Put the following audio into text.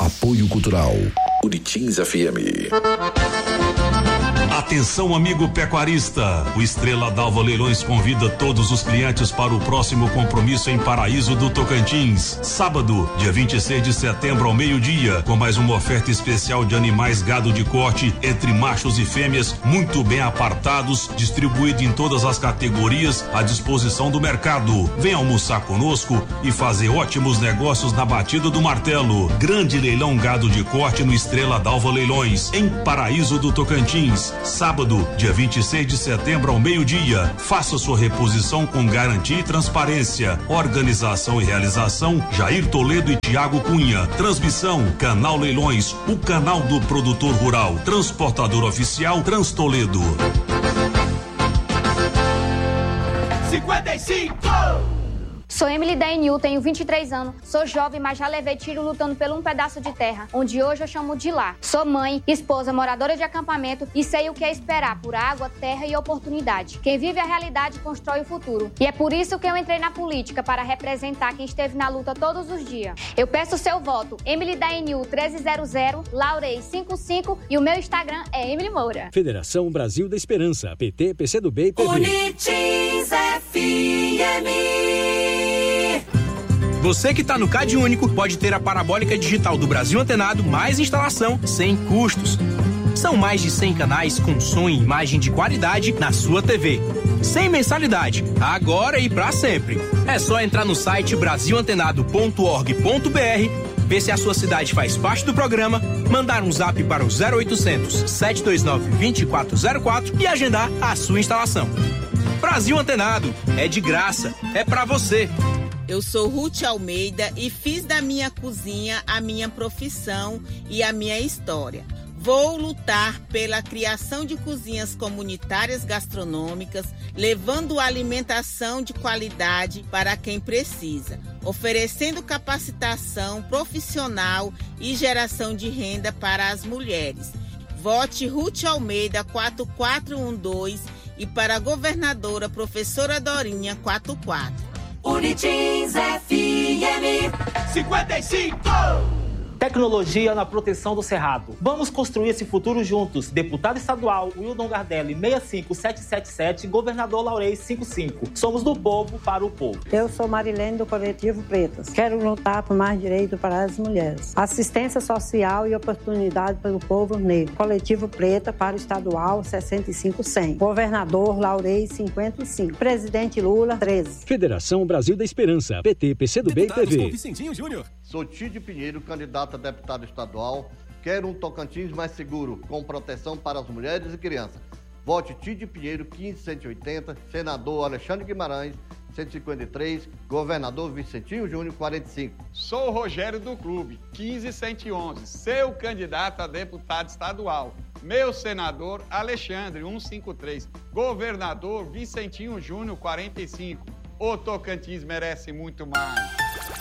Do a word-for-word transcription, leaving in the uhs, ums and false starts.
Apoio Cultural Uritins F M. Atenção, amigo pecuarista, o Estrela d'Alva Leilões convida todos os clientes para o próximo compromisso em Paraíso do Tocantins, sábado, dia vinte e seis de setembro ao meio-dia, com mais uma oferta especial de animais gado de corte entre machos e fêmeas muito bem apartados, distribuído em todas as categorias à disposição do mercado. Venha almoçar conosco e fazer ótimos negócios na batida do martelo. Grande leilão gado de corte no Estrela d'Alva Leilões, em Paraíso do Tocantins. Sábado, dia vinte e seis de setembro ao meio-dia. Faça sua reposição com garantia e transparência. Organização e realização Jair Toledo e Tiago Cunha. Transmissão Canal Leilões, o canal do produtor rural. Transportador oficial Trans Toledo. cinquenta e cinco! Sou Emily Dainil, tenho vinte e três anos, sou jovem, mas já levei tiro lutando por um pedaço de terra, onde hoje eu chamo de lar. Sou mãe, esposa, moradora de acampamento e sei o que é esperar por água, terra e oportunidade. Quem vive a realidade constrói o futuro. E é por isso que eu entrei na política, para representar quem esteve na luta todos os dias. Eu peço seu voto, Emily Dainil treze zero zero, Laurei cinquenta e cinco e o meu Instagram é Emily Moura. Federação Brasil da Esperança, P T, P C do B e P V. Uritins F M. Você que está no Cade Único pode ter a parabólica digital do Brasil Antenado mais instalação sem custos. São mais de cem canais com som e imagem de qualidade na sua T V. Sem mensalidade, agora e pra sempre. É só entrar no site brasil antenado ponto org ponto b r, ver se a sua cidade faz parte do programa, mandar um zap para o zero oitocentos, sete dois nove, dois quatro zero quatro e agendar a sua instalação. Brasil Antenado, é de graça, é pra você. Eu sou Ruth Almeida e fiz da minha cozinha a minha profissão e a minha história. Vou lutar pela criação de cozinhas comunitárias gastronômicas, levando alimentação de qualidade para quem precisa, oferecendo capacitação profissional e geração de renda para as mulheres. Vote Ruth Almeida quatro quatro um dois e para a governadora professora Dorinha quarenta e quatro. Uritins F M cinquenta e cinco! Tecnologia na proteção do Cerrado. Vamos construir esse futuro juntos. Deputado estadual Wildon Gardelli, seis cinco sete sete sete, governador Laurei cinquenta e cinco. Somos do povo para o povo. Eu sou Marilene do Coletivo Pretas. Quero lutar por mais direito para as mulheres. Assistência social e oportunidade para o povo negro. Coletivo Preta para o estadual sessenta e cinco cem. Governador Laurei cinquenta e cinco. Presidente Lula treze. Federação Brasil da Esperança, P T, P C do B e P V. Vicentinho Júnior. Sou Tídio Pinheiro, candidato a deputado estadual. Quero um Tocantins mais seguro, com proteção para as mulheres e crianças. Vote Tídio Pinheiro, quinze cento e oitenta, senador Alexandre Guimarães, cento e cinquenta e três, governador Vicentinho Júnior, quarenta e cinco. Sou Rogério do Clube, quinze cento e onze, seu candidato a deputado estadual. Meu senador Alexandre, cento e cinquenta e três, governador Vicentinho Júnior, quarenta e cinco. O Tocantins merece muito mais.